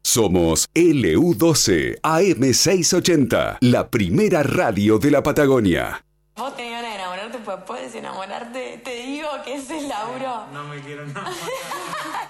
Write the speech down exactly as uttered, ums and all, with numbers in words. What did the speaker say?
Somos L U doce A M seiscientos ochenta, la primera radio de la Patagonia. Vos tenés ganas de enamorarte, pues puedes enamorarte. Te digo que ese es Lauro. No me quiero enamorar.